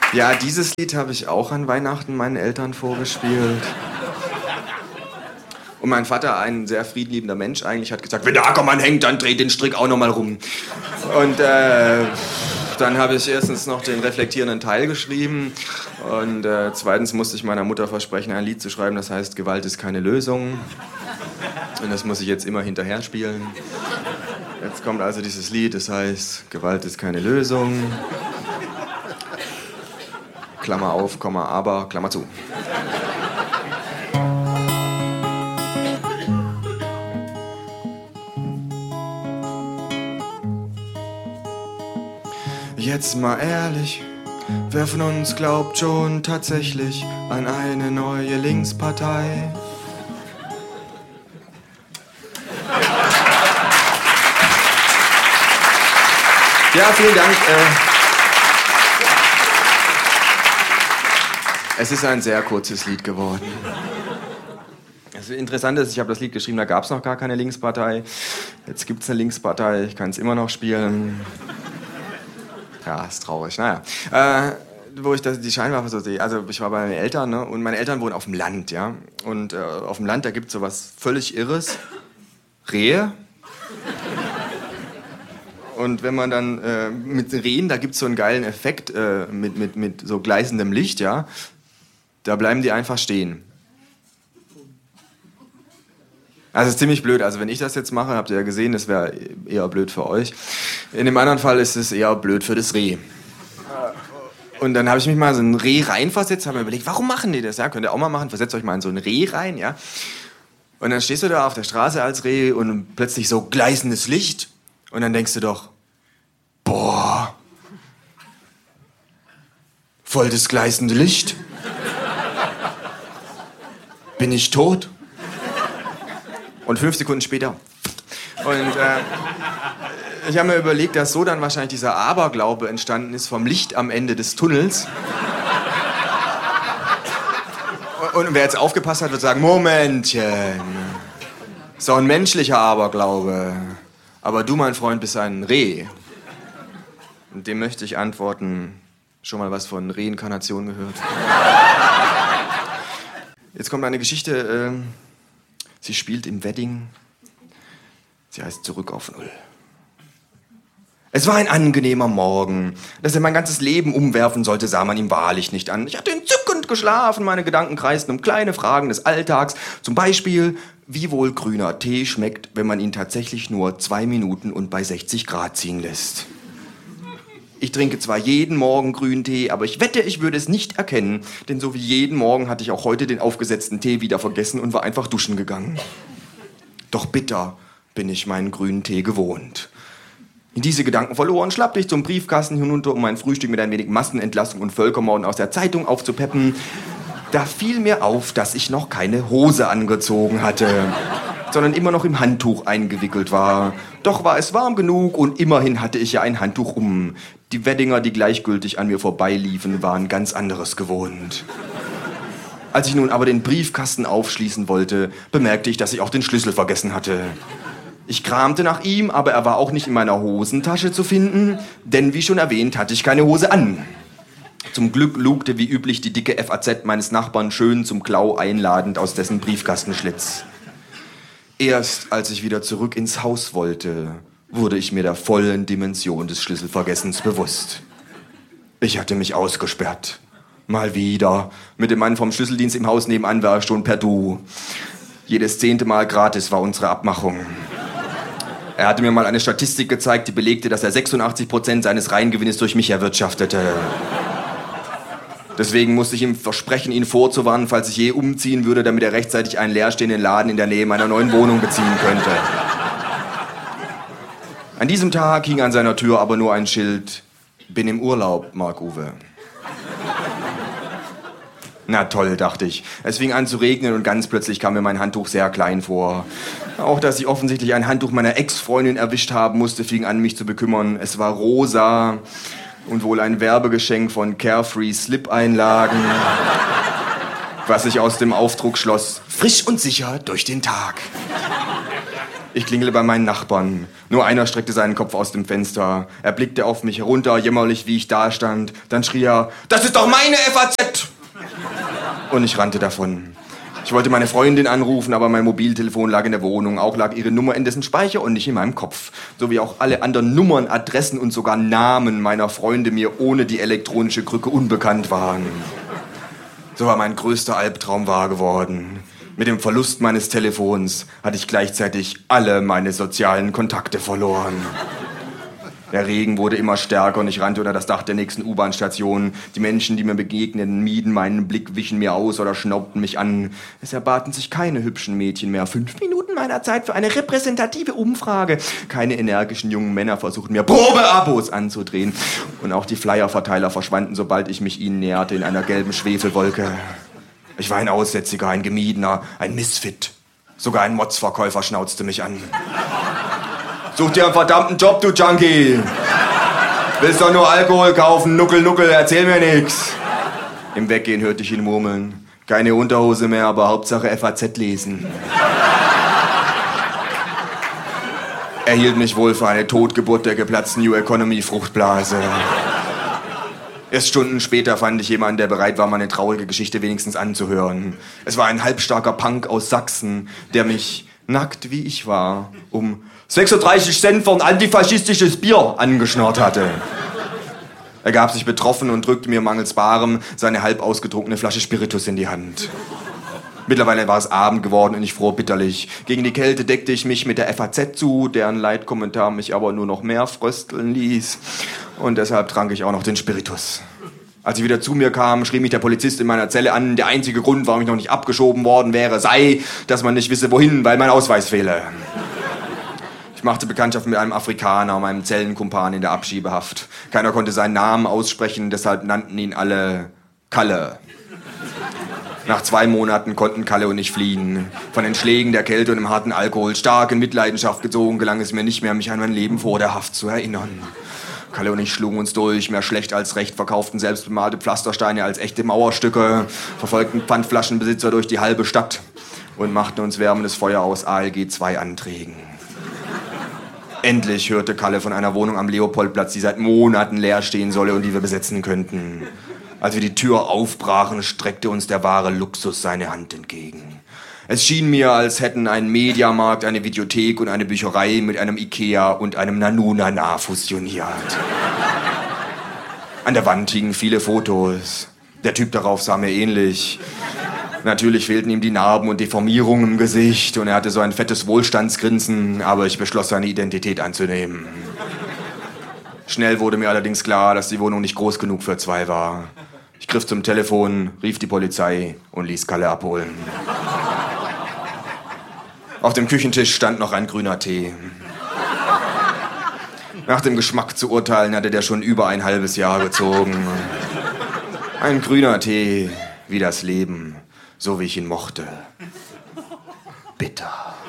Ja, dieses Lied habe ich auch an Weihnachten meinen Eltern vorgespielt. Und mein Vater, ein sehr friedliebender Mensch eigentlich, hat gesagt, wenn der Ackermann hängt, dann dreht den Strick auch noch mal rum. Und dann habe ich erstens noch den reflektierenden Teil geschrieben und zweitens musste ich meiner Mutter versprechen, ein Lied zu schreiben, das heißt Gewalt ist keine Lösung. Und das muss ich jetzt immer hinterher spielen. Jetzt kommt also dieses Lied, das heißt Gewalt ist keine Lösung. Klammer auf, Komma, aber, Klammer zu. Jetzt mal ehrlich, wer von uns glaubt schon tatsächlich an eine neue Linkspartei? Ja, vielen Dank. Es ist ein sehr kurzes Lied geworden. Das Interessante ist, ich habe das Lied geschrieben, da gab es noch gar keine Linkspartei. Jetzt gibt es eine Linkspartei, ich kann es immer noch spielen. Ja, ist traurig, naja. Wo ich die Scheinwerfer so sehe, also ich war bei meinen Eltern, ne? Und meine Eltern wohnen auf dem Land, ja. Und auf dem Land, da gibt es sowas völlig Irres. Rehe. Und wenn man dann mit Rehen, da gibt es so einen geilen Effekt mit so gleißendem Licht, ja. Da bleiben die einfach stehen. Also es ist ziemlich blöd. Also wenn ich das jetzt mache, habt ihr ja gesehen, das wäre eher blöd für euch. In dem anderen Fall ist es eher blöd für das Reh. Und dann habe ich mich mal so ein Reh reinversetzt, habe mir überlegt, warum machen die das? Ja, könnt ihr auch mal machen, versetzt euch mal in so ein Reh rein, ja. Und dann stehst du da auf der Straße als Reh und plötzlich so gleißendes Licht. Und dann denkst du doch, boah, voll das gleißende Licht. Bin ich tot? Und 5 Sekunden später. Und ich habe mir überlegt, dass so dann wahrscheinlich dieser Aberglaube entstanden ist vom Licht am Ende des Tunnels. Und wer jetzt aufgepasst hat, wird sagen, Momentchen, ist doch ein menschlicher Aberglaube. Aber du, mein Freund, bist ein Reh. Und dem möchte ich antworten, schon mal was von Reinkarnation gehört? Jetzt kommt eine Geschichte, sie spielt im Wedding. Sie heißt Zurück auf Null. Es war ein angenehmer Morgen. Dass er mein ganzes Leben umwerfen sollte, sah man ihm wahrlich nicht an. Ich hatte entzückend geschlafen, meine Gedanken kreisten um kleine Fragen des Alltags. Zum Beispiel, wie wohl grüner Tee schmeckt, wenn man ihn tatsächlich nur 2 Minuten und bei 60 Grad ziehen lässt. Ich trinke zwar jeden Morgen grünen Tee, aber ich wette, ich würde es nicht erkennen, denn so wie jeden Morgen hatte ich auch heute den aufgesetzten Tee wieder vergessen und war einfach duschen gegangen. Doch bitter bin ich meinen grünen Tee gewohnt. In diese Gedanken verloren, schlappte ich zum Briefkasten hinunter, um mein Frühstück mit ein wenig Massenentlassung und Völkermorden aus der Zeitung aufzupeppen. Da fiel mir auf, dass ich noch keine Hose angezogen hatte, sondern immer noch im Handtuch eingewickelt war. Doch war es warm genug und immerhin hatte ich ja ein Handtuch um. Die Weddinger, die gleichgültig an mir vorbeiliefen, waren ganz anderes gewohnt. Als ich nun aber den Briefkasten aufschließen wollte, bemerkte ich, dass ich auch den Schlüssel vergessen hatte. Ich kramte nach ihm, aber er war auch nicht in meiner Hosentasche zu finden, denn wie schon erwähnt, hatte ich keine Hose an. Zum Glück lugte wie üblich die dicke FAZ meines Nachbarn schön zum Klau einladend aus dessen Briefkastenschlitz. Erst als ich wieder zurück ins Haus wollte, wurde ich mir der vollen Dimension des Schlüsselvergessens bewusst. Ich hatte mich ausgesperrt. Mal wieder. Mit dem Mann vom Schlüsseldienst im Haus nebenan war ich schon per Du. Jedes 10. Mal gratis war unsere Abmachung. Er hatte mir mal eine Statistik gezeigt, die belegte, dass er 86% seines Reingewinnes durch mich erwirtschaftete. Deswegen musste ich ihm versprechen, ihn vorzuwarnen, falls ich je umziehen würde, damit er rechtzeitig einen leerstehenden Laden in der Nähe meiner neuen Wohnung beziehen könnte. An diesem Tag hing an seiner Tür aber nur ein Schild: Bin im Urlaub, Marc-Uwe. Na toll, dachte ich. Es fing an zu regnen und ganz plötzlich kam mir mein Handtuch sehr klein vor. Auch, dass ich offensichtlich ein Handtuch meiner Ex-Freundin erwischt haben musste, fing an, mich zu bekümmern. Es war rosa und wohl ein Werbegeschenk von Carefree Slip-Einlagen, was sich aus dem Aufdruck schloss: Frisch und sicher durch den Tag. Ich klingele bei meinen Nachbarn. Nur einer streckte seinen Kopf aus dem Fenster. Er blickte auf mich herunter, jämmerlich, wie ich dastand. Dann schrie er, das ist doch meine FAZ! Und ich rannte davon. Ich wollte meine Freundin anrufen, aber mein Mobiltelefon lag in der Wohnung. Auch lag ihre Nummer in dessen Speicher und nicht in meinem Kopf. So wie auch alle anderen Nummern, Adressen und sogar Namen meiner Freunde mir ohne die elektronische Krücke unbekannt waren. So war mein größter Albtraum wahr geworden. Mit dem Verlust meines Telefons hatte ich gleichzeitig alle meine sozialen Kontakte verloren. Der Regen wurde immer stärker und ich rannte unter das Dach der nächsten U-Bahn-Station. Die Menschen, die mir begegneten, mieden meinen Blick, wichen mir aus oder schnaubten mich an. Es erbaten sich keine hübschen Mädchen mehr. 5 Minuten meiner Zeit für eine repräsentative Umfrage. Keine energischen jungen Männer versuchten mir Probeabos anzudrehen. Und auch die Flyerverteiler verschwanden, sobald ich mich ihnen näherte, in einer gelben Schwefelwolke. Ich war ein Aussätziger, ein Gemiedener, ein Misfit. Sogar ein Motzverkäufer schnauzte mich an. Such dir einen verdammten Job, du Junkie! Willst doch nur Alkohol kaufen, Nuckel, Nuckel, erzähl mir nix! Im Weggehen hörte ich ihn murmeln. Keine Unterhose mehr, aber Hauptsache FAZ lesen. Er hielt mich wohl für eine Totgeburt der geplatzten New Economy Fruchtblase. Erst Stunden später fand ich jemanden, der bereit war, meine traurige Geschichte wenigstens anzuhören. Es war ein halbstarker Punk aus Sachsen, der mich, nackt wie ich war, um 36 Cent für ein antifaschistisches Bier angeschnarrt hatte. Er gab sich betroffen und drückte mir mangels Barem seine halb ausgetrunkene Flasche Spiritus in die Hand. Mittlerweile war es Abend geworden und ich fror bitterlich. Gegen die Kälte deckte ich mich mit der FAZ zu, deren Leitkommentar mich aber nur noch mehr frösteln ließ. Und deshalb trank ich auch noch den Spiritus. Als ich wieder zu mir kam, schrie mich der Polizist in meiner Zelle an. Der einzige Grund, warum ich noch nicht abgeschoben worden wäre, sei, dass man nicht wisse, wohin, weil mein Ausweis fehle. Ich machte Bekanntschaft mit einem Afrikaner, meinem Zellenkumpan in der Abschiebehaft. Keiner konnte seinen Namen aussprechen, deshalb nannten ihn alle Kalle. Nach 2 Monaten konnten Kalle und ich fliehen. Von den Schlägen, der Kälte und dem harten Alkohol, stark in Mitleidenschaft gezogen, gelang es mir nicht mehr, mich an mein Leben vor der Haft zu erinnern. Kalle und ich schlugen uns durch, mehr schlecht als recht, verkauften selbstbemalte Pflastersteine als echte Mauerstücke, verfolgten Pfandflaschenbesitzer durch die halbe Stadt und machten uns wärmendes Feuer aus ALG-2-Anträgen. Endlich hörte Kalle von einer Wohnung am Leopoldplatz, die seit Monaten leer stehen solle und die wir besetzen könnten. Als wir die Tür aufbrachen, streckte uns der wahre Luxus seine Hand entgegen. Es schien mir, als hätten ein Mediamarkt, eine Videothek und eine Bücherei mit einem Ikea und einem Nanu-Nana fusioniert. An der Wand hingen viele Fotos. Der Typ darauf sah mir ähnlich. Natürlich fehlten ihm die Narben und Deformierungen im Gesicht und er hatte so ein fettes Wohlstandsgrinsen, aber ich beschloss, seine Identität anzunehmen. Schnell wurde mir allerdings klar, dass die Wohnung nicht groß genug für 2 war. Ich griff zum Telefon, rief die Polizei und ließ Kalle abholen. Auf dem Küchentisch stand noch ein grüner Tee. Nach dem Geschmack zu urteilen, hatte der schon über ein halbes Jahr gezogen. Ein grüner Tee, wie das Leben, so wie ich ihn mochte. Bitter.